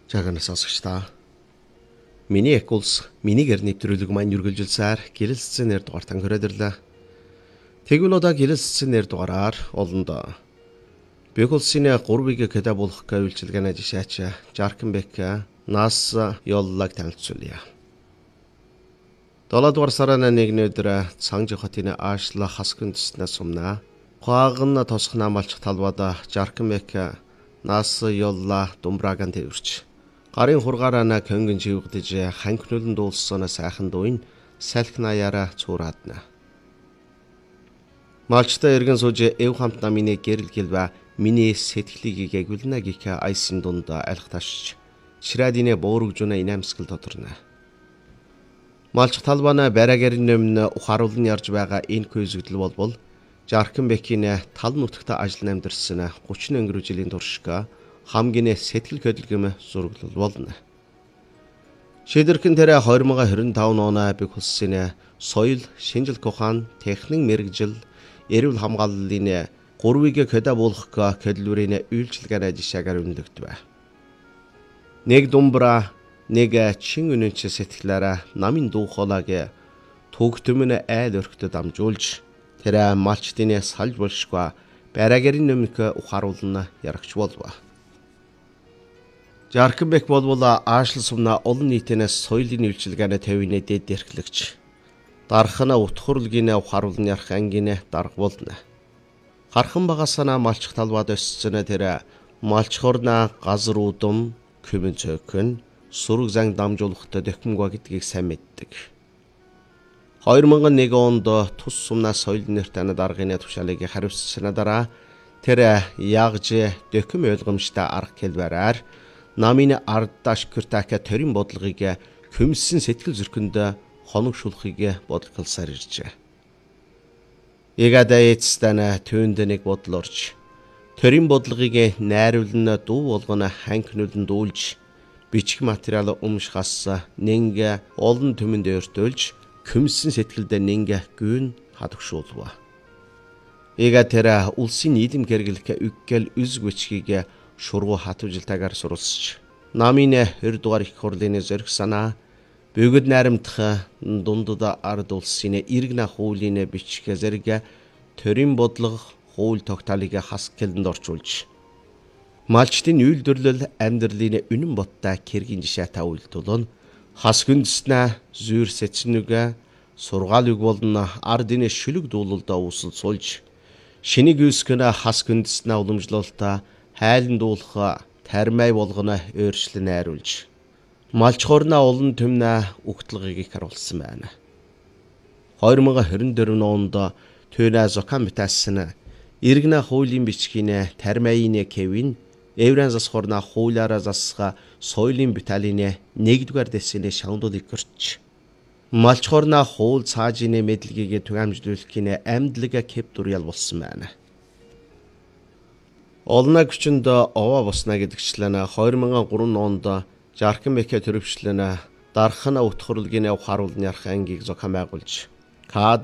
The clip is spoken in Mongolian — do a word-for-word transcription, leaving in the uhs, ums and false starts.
Жааганаас сонсогч та. Миний эх улс миний гэр нэвтрүүлэг маань үргэлжилсээр гэрэлцсэнээр дугаартан хөрөөдөрлөө. Тэгвэл удаа гэрэлцсэнээр дугаараар олондоо. Бэх улсын гурвыг кэдэ болох гэвэлжилгэнэ жишээч Жаркенбек нас ёллаг танилцуулъя. долоодугаар сарын нэгний өдөр Цангжи хотын Аашла хасгын төснөөс сумна. Хаагна тосхна малч талбада Жаркенбек нас ёлла думбраган тэрвэрч. Гарын хургаараа көнгөн живгдэж ханхнуулан дуулсан сайхан дуйн салхинаяара цуураадна. Малчтай эргэн сууж эв хамт намын гэрэл гэлва миний сэтгэлийг гэгвэлнэ гэх айсын дунд айлхташ ширадины боорогжуна инамскал тодорно. Малч талбана барагарын нөмн ухааруулн ярьж байгаа энэ көйзөгдөл болбол Жаркенбекийн тал нутагта ажил амьдэрсэн гучин өнгөрөө жилийн туршка хамгийн сэтгэл хөдлөм зураглал болно. Шийдэрхэн тэр две тысячи двадцать пять оны Бэх улсын соёл, шинжилгээ ухаан, техник мэрэгжил, эрүүл хамгааллын гурвыг кэдэ болох кэдлүүрийн үйлчилгээний жишээгээр үнэлэгдэв. Нэг думбра, нэг чин үнэнч сэтгэлээрээ намын дуу хоолойг төгтөмн айл өрхтөд дамжуулж тэр малчдын салж болшгүй барагарын нөмнө ухааруулна ярагч болов. Жаркенбек болвол Аашл сумна олон нийтийн соёлын үйлчилгээний тавины дэд эрхлэгч. Дархана утхурлгийн ухааруулн ярах ангийн дарга болно. Хархан багасана малчих талбад өссөн тэр малчхорна газар удам küмэн цөөхөн сураг зан дамжуулахтай дөхмгөө гэдгийг сайн мэддэг. две тысячи один онд тус сумна соёлын нэртэн даргын тушаалыг хариуцсан дараа тэр ягж дөхм ойлгомжтой арга хэлбэрээр намын ардаш кертака төрийн бодлогыг хөмсөн сэтгэл зүрхэнд хоногшуулахыг бодлоголсаар иржээ. Ягада эцстэнэ түүнд нэг бодол орж төрийн бодлогыг найруулна дуу болгоно ханхнуулан дуулж бичих материал өмшхас нэнгэ олон төмөнд өртөөлж хөмсөн сэтгэлд нэнгэ гүн хадагшуулва. Эга тэр улсын нийгэм гэргэлэх үггэл үз гүчгийг шургуу хатвжилтаагаар суралцж намын хоёр дугаар их хурлын зориг санаа бүгд найрамдах дундад ард улсын иргэнэ хуулийн бичих зэрэг төрийн бодлого хууль тогтоолыг хас келэнд орчуулж малчдын үйлдвэрлэл амьдралын үнэн боттой кэргийн жишээтэй үйлдэлэн хас хүндэснэ зүйр сэцнүгэ сургаалыг болно ардын шүлэг дуулалдаа усал сулж шинийг үскэнэ хас хүндэснэ уламжлалтаа хайлан дуулах тармай болгоно өөрчлөн найруулж малчхорна олон төмнө үгтлэгийг харуулсан байна. две тысячи двадцать четыре онд түүнэ зокан битаасан иргэнэ хуулийн бичгийн тармайны кевин эврэн засхорна хуулиараа засга соёлын биталины нэгдүгээр дэсний шавндуудыг гэрч малчхорна хуул цаажины мэдлэгийг түгээмжлүүлэхийн амьдлага кептуриал болсон байна. Олна хүчинд овоо боснаа гэдгчлэн две тысячи три онд Жаркенбек төрөвчлэн дархана утхурлгийн ухааруулн ярах ангийг зохион байгуулж